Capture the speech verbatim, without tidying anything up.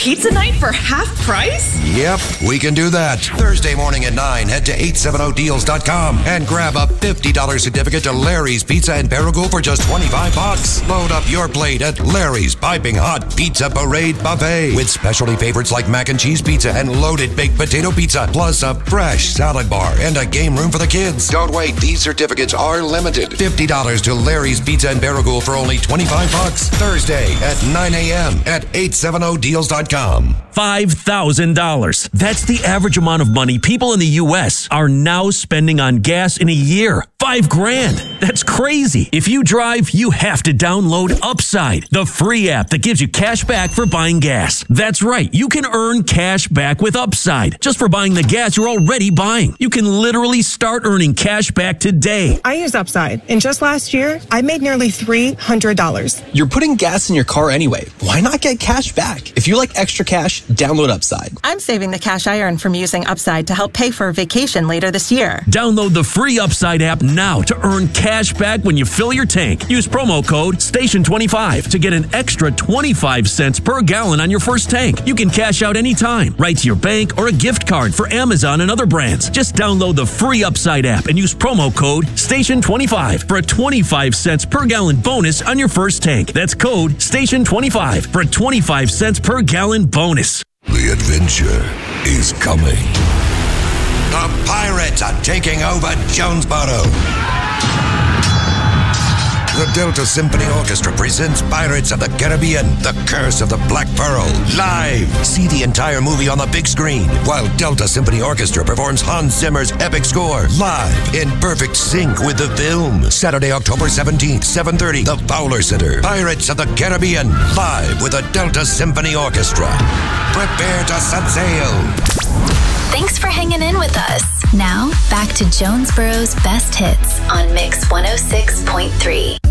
pizza night for half price? Yep, we can do that. Thursday morning at nine, head to eight seventy deals dot com and grab a fifty dollars certificate to Larry's Pizza in Paragould for just twenty-five bucks. Load up your plate at Larry's Piping Hot Pizza Parade Buffet with specialty favorites like mac and cheese pizza and loaded baked potato pizza, plus a fresh salad bar and a game room for the kids. Don't wait, these certificates are limited. fifty dollars to Larry's Pizza in Paragould for only twenty-five bucks. Thursday at nine a.m. at eight seventy deals dot com. five thousand dollars. That's the average amount of money people in the U S are now spending on gas in a year. Five grand. That's crazy. If you drive, you have to download Upside, the free app that gives you cash back for buying gas. That's right. You can earn cash back with Upside just for buying the gas you're already buying. You can literally start earning cash back today. I use Upside, and just last year, I made nearly three hundred dollars. You're putting gas in your car anyway. Why not get cash back? If you like extra cash, download Upside. I'm saving the cash I earn from using Upside to help pay for a vacation later this year. Download the free Upside app now to earn cash back when you fill your tank. Use promo code station twenty-five to get an extra twenty-five cents per gallon on your first tank. You can cash out anytime, right to your bank or a gift card for Amazon and other brands. Just download the free Upside app and use promo code station twenty-five for a twenty-five cents per gallon bonus on your first tank. That's code station twenty-five for a twenty-five cents per gallon bonus. The adventure is coming. The pirates are taking over Jonesboro. The Delta Symphony Orchestra presents Pirates of the Caribbean, The Curse of the Black Pearl, live. See the entire movie on the big screen, while Delta Symphony Orchestra performs Hans Zimmer's epic score, live, in perfect sync with the film. Saturday, October seventeenth, seven thirty, the Fowler Center. Pirates of the Caribbean, live with the Delta Symphony Orchestra. Prepare to set sail. Thanks for hanging in with us. Now, back to Jonesboro's best hits on Mix one oh six point three.